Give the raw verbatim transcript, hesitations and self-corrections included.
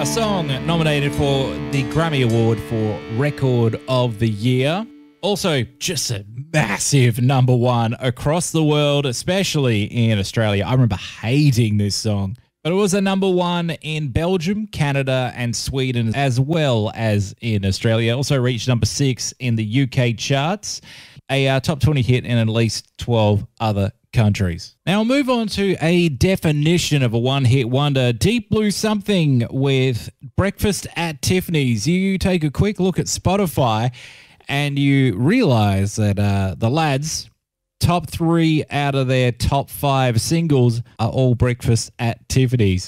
A song nominated for the Grammy Award for Record of the Year. Also, just a massive number one across the world, especially in Australia. I remember hating this song. But it was a number one in Belgium, Canada, and Sweden, as well as in Australia. Also reached number six in the U K charts, a uh, top twenty hit in at least twelve other countries. Now I'll move on to a definition of a one-hit wonder, Deep Blue Something with Breakfast at Tiffany's. You take a quick look at Spotify and you realize that uh, the lads... top three out of their top five singles are all Breakfast at Tiffany's.